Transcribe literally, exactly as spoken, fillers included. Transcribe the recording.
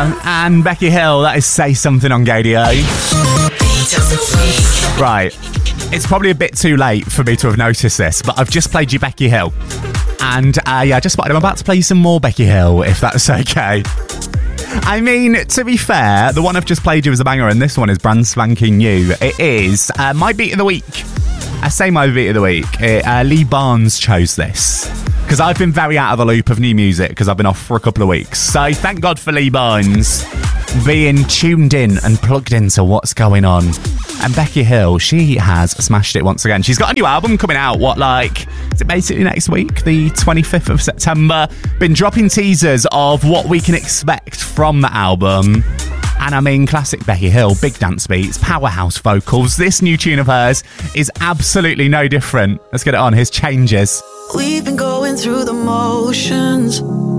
Aja and Becky Hill. That is Say Something on Gadio. Right. It's probably a bit too late for me to have noticed this, but I've just played you Becky Hill. And uh, yeah, I just spotted I'm about to play you some more Becky Hill, if that's okay. I mean, to be fair, the one I've just played you was a banger, and this one is brand spanking new. It is uh, my beat of the week. I say my beat of the week. It, uh, Lee Barnes chose this because I've been very out of the loop of new music because I've been off for a couple of weeks. So thank God for Lee Barnes being tuned in and plugged into what's going on. And Becky Hill, she has smashed it once again. She's got a new album coming out, what, like, is it basically next week, the twenty-fifth of September? Been dropping teasers of what we can expect from the album. And I mean, classic Becky Hill, big dance beats, powerhouse vocals. This new tune of hers is absolutely no different. Let's get it on. Here's Changes. We've been going through the motions,